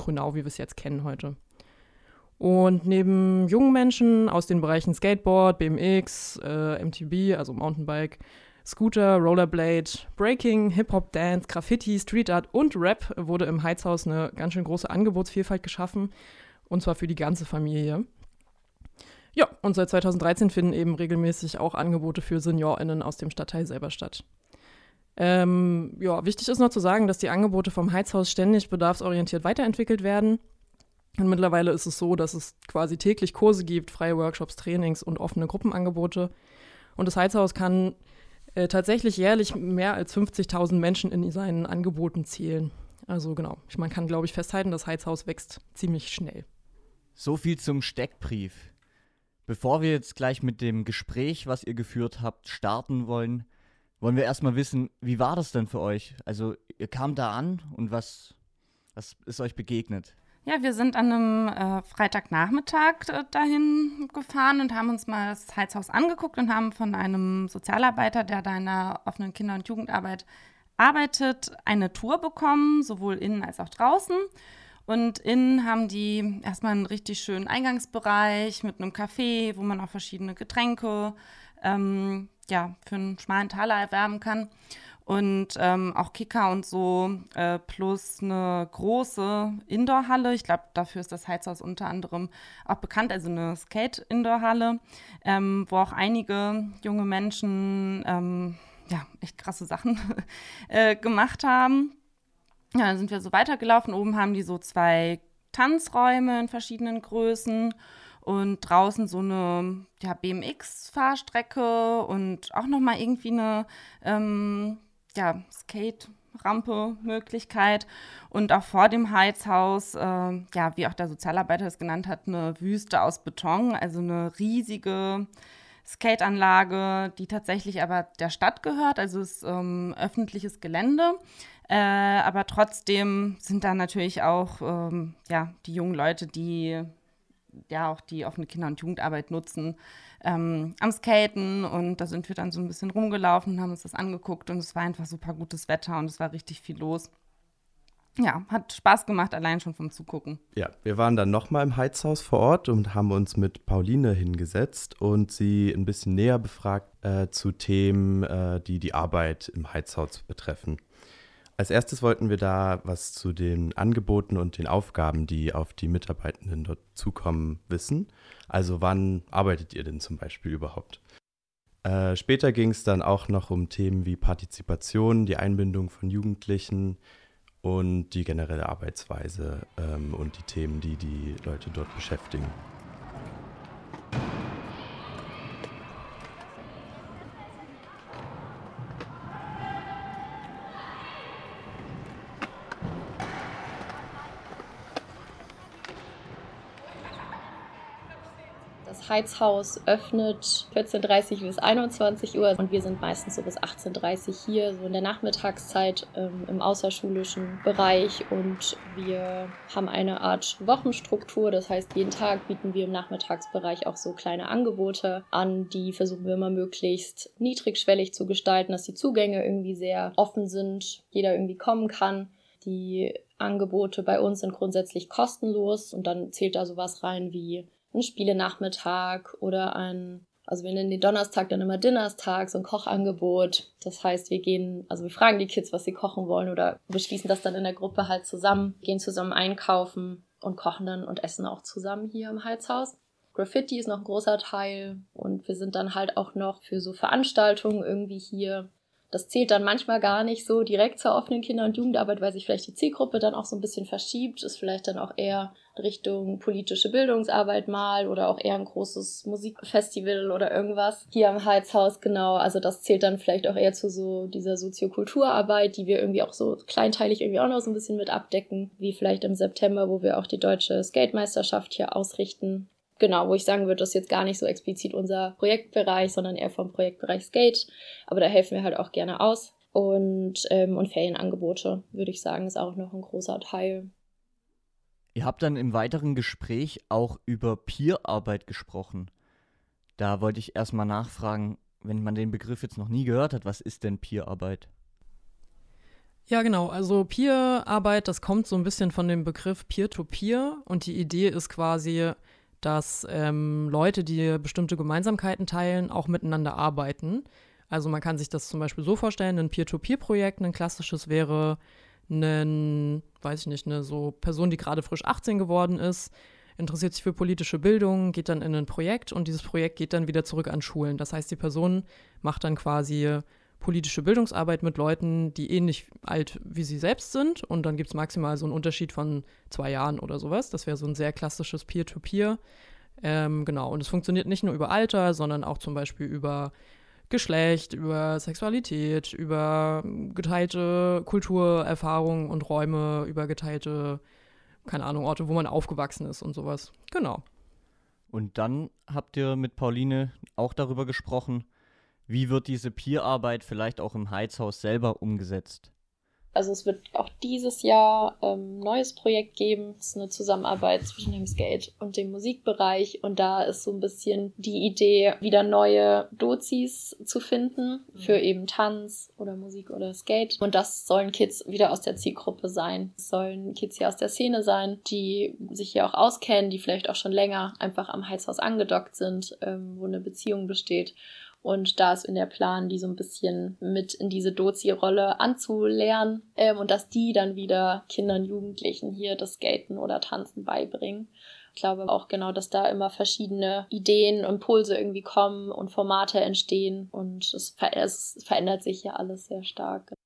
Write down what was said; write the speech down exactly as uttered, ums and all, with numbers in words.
Grünau, wie wir es jetzt kennen heute. Und neben jungen Menschen aus den Bereichen Skateboard, B M X, äh, M T B, also Mountainbike, Scooter, Rollerblade, Breaking, Hip-Hop, Dance, Graffiti, Street Art und Rap wurde im Heizhaus eine ganz schön große Angebotsvielfalt geschaffen, und zwar für die ganze Familie. Ja, und seit zweitausenddreizehn finden eben regelmäßig auch Angebote für SeniorInnen aus dem Stadtteil selber statt. Ähm, ja, wichtig ist noch zu sagen, dass die Angebote vom Heizhaus ständig bedarfsorientiert weiterentwickelt werden. Und mittlerweile ist es so, dass es quasi täglich Kurse gibt, freie Workshops, Trainings und offene Gruppenangebote. Und das Heizhaus kann äh, tatsächlich jährlich mehr als fünfzigtausend Menschen in seinen Angeboten zählen. Also genau, man kann, glaube ich, festhalten, das Heizhaus wächst ziemlich schnell. So viel zum Steckbrief. Bevor wir jetzt gleich mit dem Gespräch, was ihr geführt habt, starten wollen, wollen wir erstmal wissen, wie war das denn für euch? Also ihr kamt da an und was, was ist euch begegnet? Ja, wir sind an einem äh, Freitagnachmittag äh, dahin gefahren und haben uns mal das Heizhaus angeguckt und haben von einem Sozialarbeiter, der da in der offenen Kinder- und Jugendarbeit arbeitet, eine Tour bekommen, sowohl innen als auch draußen. Und innen haben die erstmal einen richtig schönen Eingangsbereich mit einem Café, wo man auch verschiedene Getränke ähm, ja, für einen schmalen Taler erwerben kann. Und ähm, auch Kicker und so, äh, plus eine große Indoorhalle. Ich glaube, dafür ist das Heizhaus unter anderem auch bekannt, also eine Skate-Indoorhalle, ähm, wo auch einige junge Menschen ähm, ja, echt krasse Sachen äh, gemacht haben. Ja, dann sind wir so weitergelaufen. Oben haben die so zwei Tanzräume in verschiedenen Größen. Und draußen so eine ja, B M X-Fahrstrecke und auch nochmal irgendwie eine ähm, ja, Skate-Rampe-Möglichkeit. Und auch vor dem Heizhaus, äh, ja, wie auch der Sozialarbeiter es genannt hat, eine Wüste aus Beton, also eine riesige Skateanlage, die tatsächlich aber der Stadt gehört, also ist ähm, öffentliches Gelände. Äh, aber trotzdem sind da natürlich auch ähm, ja, die jungen Leute, die ja auch die offene Kinder- und Jugendarbeit nutzen, ähm, am Skaten. Und da sind wir dann so ein bisschen rumgelaufen und haben uns das angeguckt. Und es war einfach super gutes Wetter und es war richtig viel los. Ja, hat Spaß gemacht, allein schon vom Zugucken. Ja, wir waren dann nochmal im Heizhaus vor Ort und haben uns mit Pauline hingesetzt und sie ein bisschen näher befragt äh, zu Themen, äh, die die Arbeit im Heizhaus betreffen. Als erstes wollten wir da was zu den Angeboten und den Aufgaben, die auf die Mitarbeitenden dort zukommen, wissen. Also wann arbeitet ihr denn zum Beispiel überhaupt? Äh, später ging es dann auch noch um Themen wie Partizipation, die Einbindung von Jugendlichen und die generelle Arbeitsweise ähm, und die Themen, die die Leute dort beschäftigen. Das Heizhaus öffnet vierzehn Uhr dreißig bis einundzwanzig Uhr und wir sind meistens so bis achtzehn Uhr dreißig hier, so in der Nachmittagszeit ähm, im außerschulischen Bereich, und wir haben eine Art Wochenstruktur, das heißt, jeden Tag bieten wir im Nachmittagsbereich auch so kleine Angebote an, die versuchen wir immer möglichst niedrigschwellig zu gestalten, dass die Zugänge irgendwie sehr offen sind, jeder irgendwie kommen kann. Die Angebote bei uns sind grundsätzlich kostenlos und dann zählt da sowas rein wie ein Spielenachmittag oder ein, also wir nennen den Donnerstag dann immer Dinnerstag, so ein Kochangebot. Das heißt, wir gehen, also wir fragen die Kids, was sie kochen wollen, oder beschließen das dann in der Gruppe halt zusammen, gehen zusammen einkaufen und kochen dann und essen auch zusammen hier im Heizhaus. Graffiti ist noch ein großer Teil und wir sind dann halt auch noch für so Veranstaltungen irgendwie hier. Das zählt dann manchmal gar nicht so direkt zur offenen Kinder- und Jugendarbeit, weil sich vielleicht die Zielgruppe dann auch so ein bisschen verschiebt, ist vielleicht dann auch eher Richtung politische Bildungsarbeit mal oder auch eher ein großes Musikfestival oder irgendwas hier am Heizhaus, genau. Also das zählt dann vielleicht auch eher zu so dieser Soziokulturarbeit, die wir irgendwie auch so kleinteilig irgendwie auch noch so ein bisschen mit abdecken, wie vielleicht im September, wo wir auch die deutsche Skate-Meisterschaft hier ausrichten. Genau, wo ich sagen würde, das ist jetzt gar nicht so explizit unser Projektbereich, sondern eher vom Projektbereich Skate. Aber da helfen wir halt auch gerne aus. Und, ähm, und Ferienangebote, würde ich sagen, ist auch noch ein großer Teil. Ihr habt dann im weiteren Gespräch auch über Peerarbeit gesprochen. Da wollte ich erstmal nachfragen, wenn man den Begriff jetzt noch nie gehört hat, was ist denn Peerarbeit? Ja, genau. Also Peer-Arbeit, das kommt so ein bisschen von dem Begriff Peer-to-Peer. Und die Idee ist quasi, dass ähm, Leute, die bestimmte Gemeinsamkeiten teilen, auch miteinander arbeiten. Also man kann sich das zum Beispiel so vorstellen, ein Peer-to-Peer-Projekt, ein klassisches wäre ein, weiß ich nicht, eine so Person, die gerade frisch achtzehn geworden ist, interessiert sich für politische Bildung, geht dann in ein Projekt und dieses Projekt geht dann wieder zurück an Schulen. Das heißt, die Person macht dann quasi politische Bildungsarbeit mit Leuten, die ähnlich alt wie sie selbst sind. Und dann gibt es maximal so einen Unterschied von zwei Jahren oder sowas. Das wäre so ein sehr klassisches Peer-to-Peer. Ähm, genau, und es funktioniert nicht nur über Alter, sondern auch zum Beispiel über Geschlecht, über Sexualität, über geteilte Kulturerfahrungen und Räume, über geteilte, keine Ahnung, Orte, wo man aufgewachsen ist und sowas. Genau. Und dann habt ihr mit Pauline auch darüber gesprochen, wie wird diese Peer-Arbeit vielleicht auch im Heizhaus selber umgesetzt? Also es wird auch dieses Jahr ein ähm, neues Projekt geben. Es ist eine Zusammenarbeit zwischen dem Skate und dem Musikbereich. Und da ist so ein bisschen die Idee, wieder neue Dozis zu finden für eben Tanz oder Musik oder Skate. Und das sollen Kids wieder aus der Zielgruppe sein. Es sollen Kids hier aus der Szene sein, die sich hier auch auskennen, die vielleicht auch schon länger einfach am Heizhaus angedockt sind, ähm, wo eine Beziehung besteht. Und da ist in der Plan, die so ein bisschen mit in diese Dozi-Rolle anzulernen ähm, und dass die dann wieder Kindern, Jugendlichen hier das Skaten oder Tanzen beibringen. Ich glaube auch genau, dass da immer verschiedene Ideen, Impulse irgendwie kommen und Formate entstehen und es, ver- es verändert sich ja alles sehr stark.